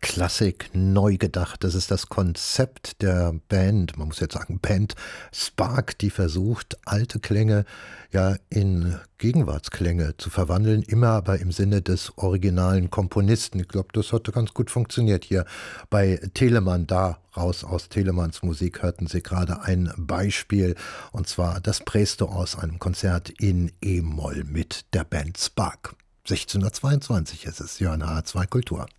Klassik neu gedacht. Das ist das Konzept der Band, man muss jetzt sagen Band Spark, die versucht, alte Klänge ja in Gegenwartsklänge zu verwandeln, immer aber im Sinne des originalen Komponisten. Ich glaube, das hat ganz gut funktioniert hier bei Telemann. Da raus aus Telemanns Musik hörten Sie gerade ein Beispiel, und zwar das Presto aus einem Konzert in E-Moll mit der Band Spark. 16:22 ist es, hier an HR2 Kultur.